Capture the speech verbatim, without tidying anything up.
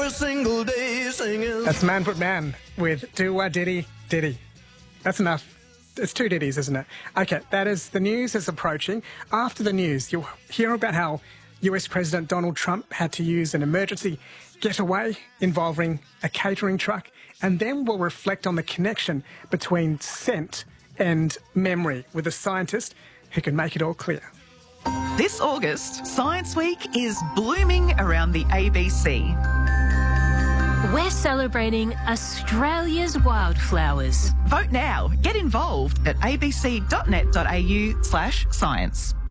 every single day singing. That's Man Foot Man with Do Wah Diddy Diddy. That's enough. It's two ditties, isn't it? Okay, that is, the news is approaching. After the news, you'll hear about how U S President Donald Trump had to use an emergency getaway involving a catering truck, and then we'll reflect on the connection between scent and memory with a scientist who can make it all clear. This August, Science Week is blooming around the A B C. We're celebrating Australia's wildflowers. Vote now. Get involved at abc.net.au slash science.